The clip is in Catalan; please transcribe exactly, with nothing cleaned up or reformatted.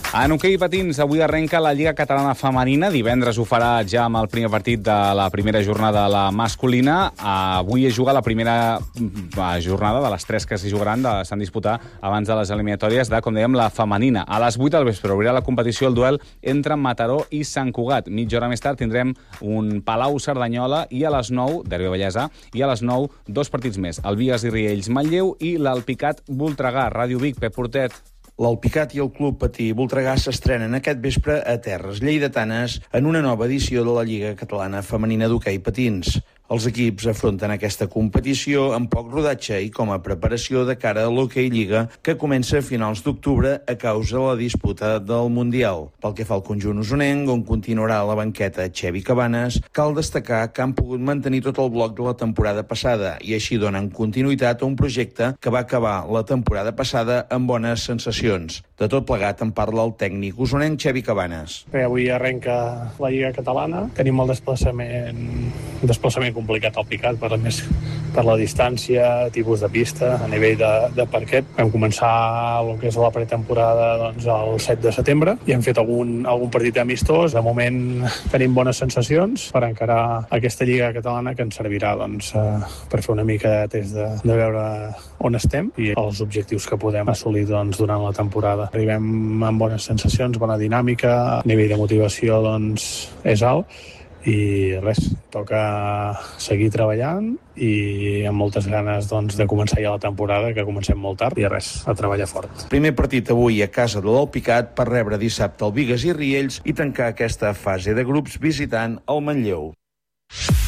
En hoquei patins, avui arrenca la Lliga Catalana Femenina. Divendres ho farà ja amb el primer partit de la primera jornada de la masculina. Avui es juga la primera jornada de les tres que s'hi jugaran, s'han disputar abans de les eliminatòries de, com dèiem, la femenina. A les vuit del vespre obrirà la competició el duel entre Mataró i Sant Cugat. Mitja hora més tard tindrem un Palau-Cerdanyola i a les nou, Derbi Vallesa, i a les nou dos partits més, el Bigues i Riells Manlleu i l'Alpicat-Voltregà. Ràdio Vic, Pep Portet. L'Alpicat i el Club Patí Voltregà s'estrenen aquest vespre a terres lleidatanes en una nova edició de la Lliga Catalana Femenina d'Hoquei Patins. Els equips afronten aquesta competició amb poc rodatge i com a preparació de cara a l'Hoquei Lliga, que comença a finals d'octubre a causa de la disputa del Mundial. Pel que fa al conjunt usonenc, on continuarà la banqueta Xevi Cabanes, cal destacar que han pogut mantenir tot el bloc de la temporada passada i així donen continuïtat a un projecte que va acabar la temporada passada amb bones sensacions. De tot plegat en parla el tècnic usonenc Xevi Cabanes. Bé, avui arrenca la Lliga Catalana. Tenim el desplaçament, desplaçament complicat al Picat, per més per la distància, tipus de pista, a nivell de, de parquet. Vam començar el que és la pretemporada doncs, el set de setembre i hem fet algun, algun partit amistós. De moment tenim bones sensacions per encarar aquesta Lliga Catalana que ens servirà doncs, per fer una mica de test de, de veure on estem i els objectius que podem assolir doncs, durant la temporada. Arribem amb bones sensacions, bona dinàmica, a nivell de motivació doncs, és alt. I res, toca seguir treballant i amb moltes ganes doncs, de començar ja la temporada, que comencem molt tard, i res, a treballar fort. Primer partit avui a casa de l'Alpicat per rebre dissabte el Bigues i Riells i tancar aquesta fase de grups visitant el Manlleu.